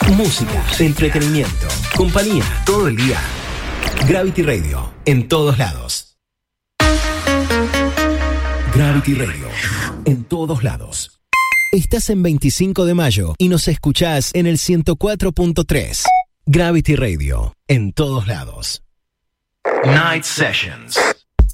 Música, entretenimiento, compañía, todo el día. Gravity Radio, en todos lados. Gravity Radio, en todos lados. Estás en 25 de mayo y nos escuchás en el 104.3. Gravity Radio, en todos lados. Night Sessions.